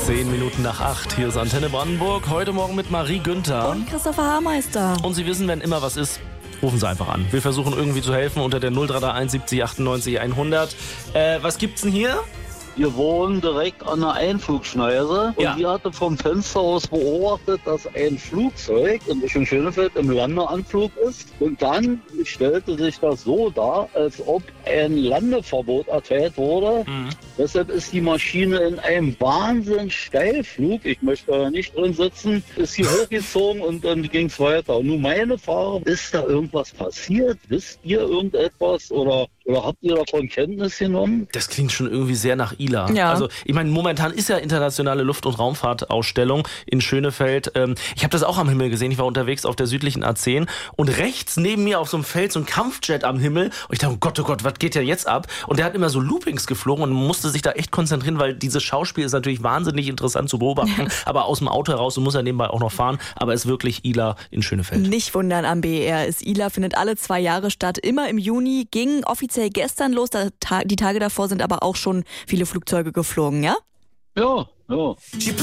7:10. Hier ist Antenne Brandenburg. Heute Morgen mit Marie Günther. Und Christopher Haarmeister. Und Sie wissen, wenn immer was ist, rufen Sie einfach an. Wir versuchen irgendwie zu helfen unter der 0331 70 98 100. Was gibt's denn hier? Wir wohnen direkt an der Einflugschneise und die hatte vom Fenster aus beobachtet, dass ein Flugzeug in Richtung Schönefeld im Landeanflug ist. Und dann stellte sich das so dar, als ob ein Landeverbot erteilt wurde. Deshalb ist die Maschine in einem Wahnsinns-Steilflug, ich möchte da nicht drin sitzen, ist hier hochgezogen und dann ging es weiter. Und nun meine Frage, ist da irgendwas passiert? Wisst ihr irgendetwas oder habt ihr davon Kenntnis genommen? Das klingt schon irgendwie sehr nach ILA. Ja. Also ich meine, momentan ist ja internationale Luft- und Raumfahrtausstellung in Schönefeld. Ich habe das auch am Himmel gesehen. Ich war unterwegs auf der südlichen A10 und rechts neben mir auf so einem Feld so ein Kampfjet am Himmel. Und ich dachte, oh Gott, was geht denn jetzt ab? Und der hat immer so Loopings geflogen und man musste sich da echt konzentrieren, weil dieses Schauspiel ist natürlich wahnsinnig interessant zu beobachten. Aber aus dem Auto heraus, du musst ja nebenbei auch noch fahren. Aber es ist wirklich ILA in Schönefeld. Nicht wundern, am BER ist ILA, findet alle 2 Jahre statt. Immer im Juni, ging offiziell gestern los. Die Tage davor sind aber auch schon viele Flugzeuge geflogen, ja? Ja.